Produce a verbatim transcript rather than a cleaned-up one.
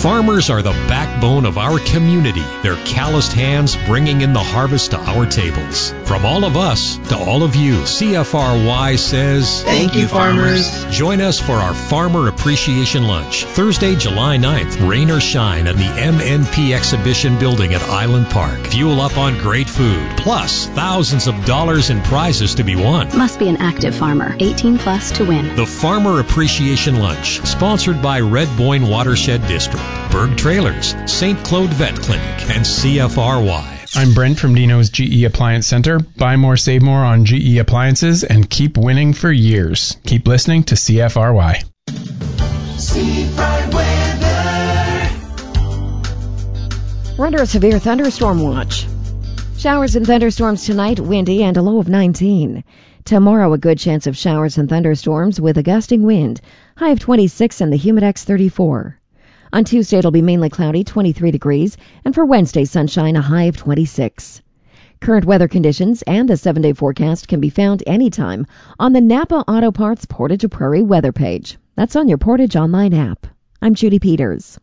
Farmers are the backbone of our community, their calloused hands bringing in the harvest to our tables. From all of us to all of you, C F R Y says, thank you, farmers. Join us for our Farmer Appreciation Lunch, Thursday, July ninth, rain or shine, at the M N P Exhibition Building at Island Park. Fuel up on great food, plus thousands of dollars in prizes to be won. Must be an active farmer, eighteen plus to win. The Farmer Appreciation Lunch, sponsored by Red Boyne Watershed District, Berg Trailers, Saint Claude Vet Clinic, and C F R Y. I'm Brent from Dino's G E Appliance Center. Buy more, save more on G E appliances and keep winning for years. Keep listening to C F R Y. Seafront weather. We're under a severe thunderstorm watch. Showers and thunderstorms tonight, windy and a low of nineteen. Tomorrow, a good chance of showers and thunderstorms with a gusting wind, high of twenty-six and the Humidex thirty-four. On Tuesday, it'll be mainly cloudy, twenty-three degrees, and for Wednesday, sunshine, a high of twenty-six. Current weather conditions and the seven-day forecast can be found anytime on the Napa Auto Parts Portage Prairie weather page. That's on your Portage Online app. I'm Judy Peters.